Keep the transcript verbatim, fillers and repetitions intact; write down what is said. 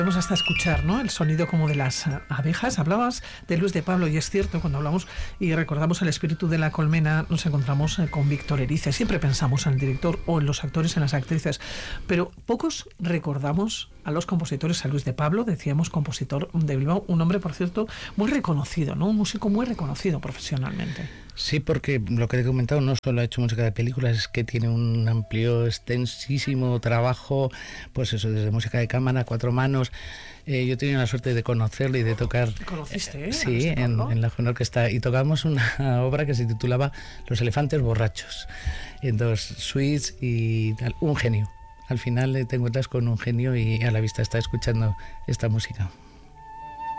Podemos hasta escuchar, ¿no?, el sonido como de las abejas. Hablabas de Luis de Pablo y es cierto, cuando hablamos y recordamos el espíritu de la colmena, nos encontramos con Víctor Erice. Siempre pensamos en el director o en los actores, en las actrices, pero pocos recordamos a los compositores. A Luis de Pablo, decíamos, compositor de Bilbao, un hombre, por cierto, muy reconocido, ¿no?, un músico muy reconocido profesionalmente. Sí, porque lo que he comentado, no solo ha hecho música de películas, es que tiene un amplio, extensísimo trabajo, pues eso, desde música de cámara, cuatro manos. Eh, yo he tenido la suerte de conocerle y de tocar. ¿Te conociste, eh? Sí, en, en la Juvenil Orquesta, y tocamos una obra que se titulaba Los elefantes borrachos, en dos suites y tal. Un genio. Al final te encuentras con un genio y a la vista está escuchando esta música.